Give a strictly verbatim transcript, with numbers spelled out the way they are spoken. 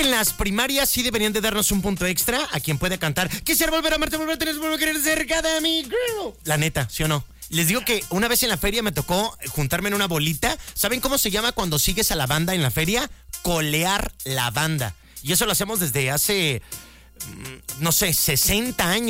que en las primarias sí deberían de darnos un punto extra a quien puede cantar Quisiera volver a amarte, volver a tener, volver a querer cerca de mí, girl. La neta, ¿sí o no? Les digo que una vez en la feria me tocó juntarme en una bolita. ¿Saben cómo se llama cuando sigues a la banda en la feria? Colear la banda. Y eso lo hacemos desde hace, no sé, sesenta años.